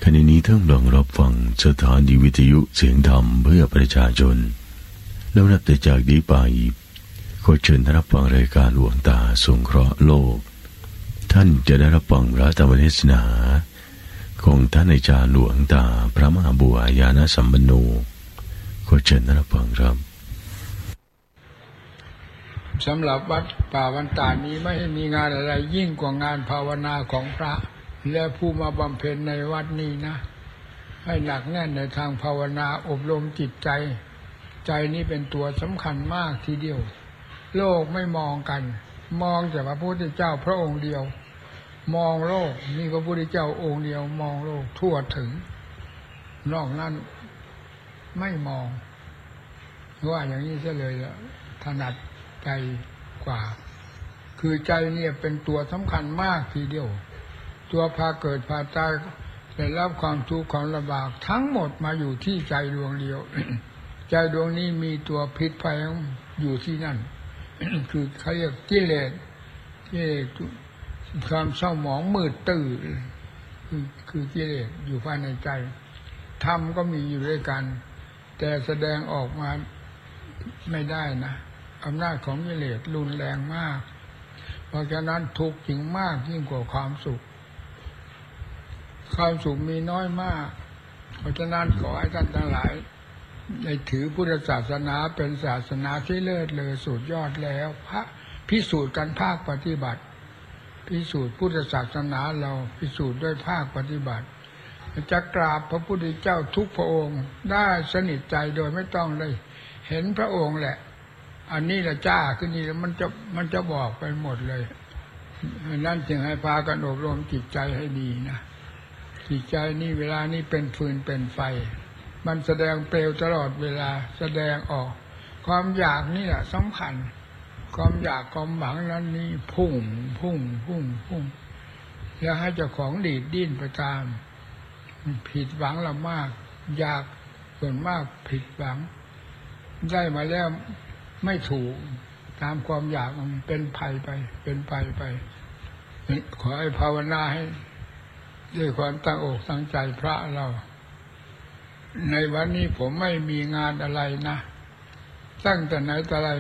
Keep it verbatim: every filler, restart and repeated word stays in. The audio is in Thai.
ขณะนี้ท่านกำลังรับฟังสถานีวิทยุเสียงธรรมเพื่อประชาชนแล้วนับแต่จากนี้ไปขอเชิญท่านรับฟังรายการหลวงตาสงเคราะห์โลกท่านจะได้รับฟังพระธรรมเทศนาของท่านอาจารย์หลวงตาพระมหาบัวญาณสัมปันโนขอเชิญท่านรับฟังครับสำหรับวัดป่าวันตานี้ไม่มีงานอะไรยิ่งกว่างานภาวนาของพระและผู้มาบำเพ็ญในวัดนี้นะให้หนักแน่นในทางภาวนาอบรมจิตใจใจนี้เป็นตัวสำคัญมากทีเดียวโลกไม่มองกันมองแต่พระพุทธเจ้าพระองค์เดียวมองโลกมีพระพุทธเจ้าองค์เดียวมองโลกทั่วถึงนอกนั้นไม่มองว่าอย่างนี้ซะเลยถนัดใจกว่าคือใจเนี่ยเป็นตัวสำคัญมากทีเดียวตัวพาเกิดพาตายได้รับความทุกข์ความลำบากทั้งหมดมาอยู่ที่ใจดวงเดียว ใจดวงนี้มีตัวพิษภัยอยู่ที่นั่น คือเขาเรียกกิเลสกิเลสความเศร้าหมองมืดตื้อคือคือกิเลสอยู่ภายในใจธรรมก็มีอยู่ด้วยกันแต่แสดงออกมาไม่ได้นะอำนาจของกิเลสรุนแรงมากเพราะฉะนั้นทุกข์จริงมากยิ่งกว่าความสุขความสุขมีน้อยมากเพราะฉะนั้นขอให้ท่านทั้งหลายได้ถือพุทธศาสนาเป็นศาสนาที่เลิศเลอสุดยอดแล้วพระพิสูจน์กันภาคปฏิบัติพิสูจน์พุทธศาสนาเราพิสูจน์ด้วยภาคปฏิบัติจะกราบพระพุทธเจ้าทุกพระองค์ได้สนิทใจโดยไม่ต้องเลยเห็นพระองค์แหละอันนี้ละจ้าขึ้นนี่แล้วมันจะมันจะบอกไปหมดเลยนั่นจึงให้พากันอบรมจิตใจให้ดีนะจิตใจนี่เวลานี้เป็นฟืนเป็นไฟมันแสดงเปลวตลอดเวลาแสดงออกความอยากนี่แหละสำคัญความอยากความหวังนั้นนี่พุ่งพุ่งพุ่งพุ่งแล้วให้เจ้าของดีดดิ้นไปตามผิดหวังละมากอยากส่วนมากผิดหวังได้มาแล้วไม่ถูกตามความอยากมันเป็นภัยไปเป็นภัยไปขอให้ภาวนาให้ด้วยความตั้งอกตั้งใจพระเราในวันนี้ผมไม่มีงานอะไรนะตั้งแต่ไหนแต่ไร